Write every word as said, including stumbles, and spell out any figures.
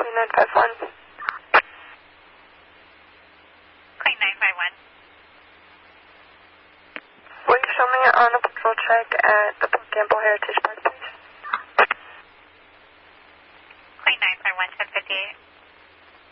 Queen nine five one. Queen nine five one. Will you show me on a patrol check at the Port Campbell Heritage